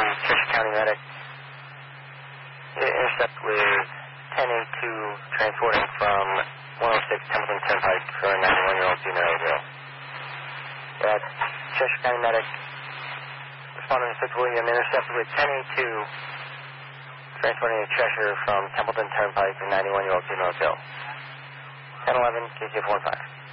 Cheshire County Medic. Intercept with 1082 transporting from 106 Templeton Turnpike for a 91-year-old female girl. That's Cheshire County Medic. Responding to 6 William, intercept with 1082 transporting to Cheshire from Templeton Turnpike for 91-year-old female girl. 1011, KCF 15.